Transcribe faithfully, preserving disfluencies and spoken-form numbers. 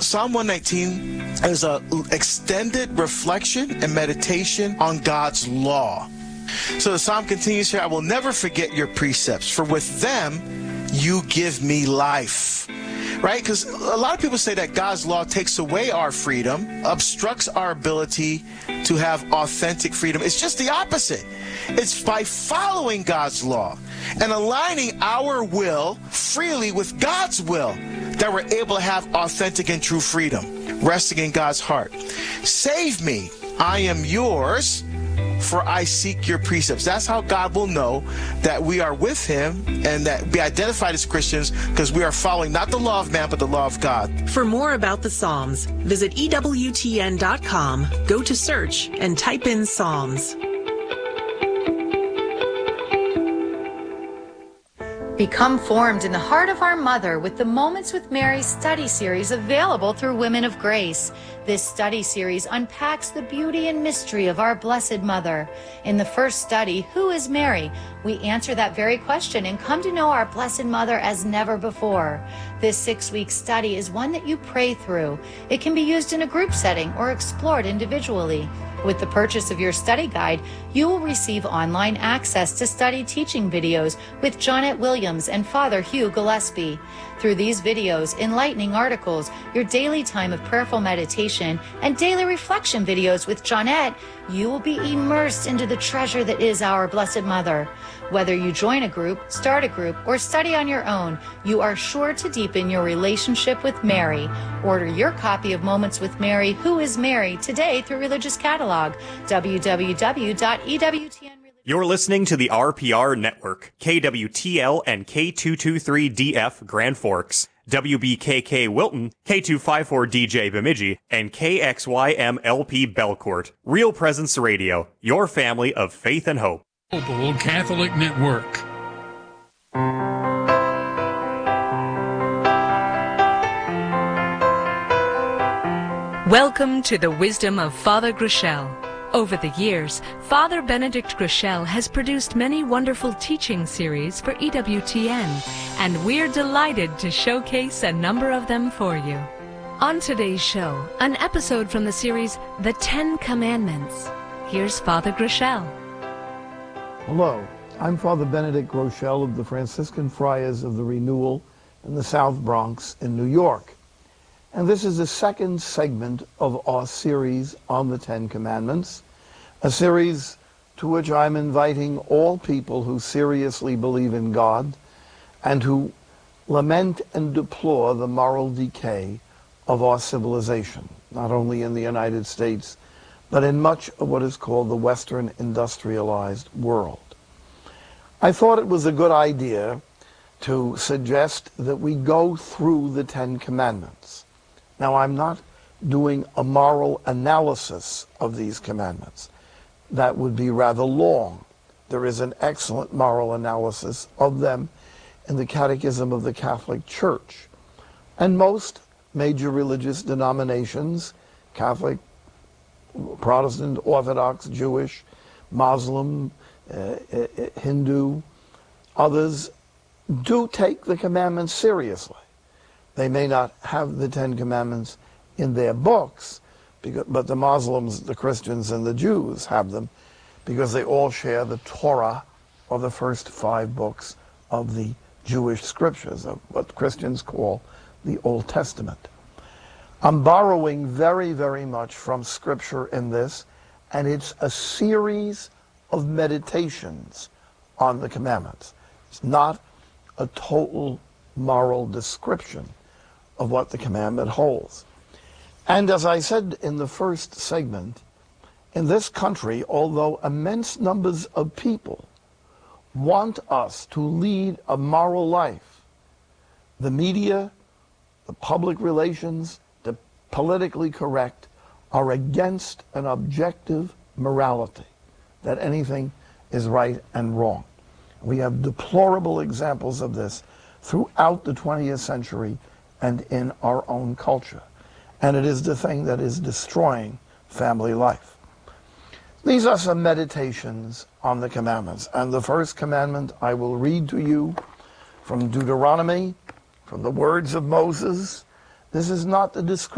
Psalm one nineteen is an extended reflection and meditation on God's law. So the psalm continues here, I will never forget your precepts, for with them you give me life. Right? Because a lot of people say that God's law takes away our freedom, obstructs our ability to have authentic freedom. It's just the opposite. It's by following God's law and aligning our will freely with God's will that we're able to have authentic and true freedom, resting in God's heart. Save me, I am yours, for I seek your precepts. That's how God will know that we are with him and that we identified as Christians, because we are following not the law of man, but the law of God. For more about the Psalms, visit E W T N dot com, go to search, and type in Psalms. Become formed in the heart of our mother with the Moments with Mary study series available through Women of Grace. This study series unpacks the beauty and mystery of our Blessed Mother. In the first study, Who is Mary? We answer that very question and come to know our Blessed Mother as never before. This six-week study is one that you pray through. It can be used in a group setting or explored individually. With the purchase of your study guide, you will receive online access to study teaching videos with Jonette Williams and Father Hugh Gillespie. Through these videos, enlightening articles, your daily time of prayerful meditation, and daily reflection videos with Jonette, you will be immersed into the treasure that is our Blessed Mother. Whether you join a group, start a group, or study on your own, you are sure to deepen your relationship with Mary. Order your copy of Moments with Mary, Who is Mary, today through Religious Catalog, w w w dot e w t n. You're listening to the R P R Network, K W T L and K two two three D F Grand Forks, W B K K Wilton, K two five four D J Bemidji, and K X Y M L P Belcourt. Real Presence Radio, your family of faith and hope. Global Catholic Network. Welcome to the Wisdom of Father Groeschel. Over the years, Father Benedict Groeschel has produced many wonderful teaching series for E W T N, and we're delighted to showcase a number of them for you. On today's show, an episode from the series The Ten Commandments. Here's Father Groeschel. Hello, I'm Father Benedict Groeschel of the Franciscan Friars of the Renewal in the South Bronx in New York. And this is the second segment of our series on the Ten Commandments, a series to which I'm inviting all people who seriously believe in God and who lament and deplore the moral decay of our civilization, not only in the United States, but in much of what is called the Western industrialized world. I thought it was a good idea to suggest that we go through the Ten Commandments. Now, I'm not doing a moral analysis of these commandments. That would be rather long. There is an excellent moral analysis of them in the Catechism of the Catholic Church. And most major religious denominations, Catholic, Protestant, Orthodox, Jewish, Muslim, uh, Hindu, others, do take the commandments seriously. They may not have the Ten Commandments in their books, because, but the Muslims, the Christians, and the Jews have them because they all share the Torah, or the first five books of the Jewish scriptures, of what Christians call the Old Testament. I'm borrowing very, very much from Scripture in this, and it's a series of meditations on the commandments. It's not a total moral description of what the commandment holds. And as I said in the first segment, in this country, although immense numbers of people want us to lead a moral life, the media, the public relations, the politically correct are against an objective morality, that anything is right and wrong. We have deplorable examples of this throughout the twentieth century and in our own culture. And it is the thing that is destroying family life. These are some meditations on the commandments. And the first commandment I will read to you from Deuteronomy, from the words of Moses. This is not the description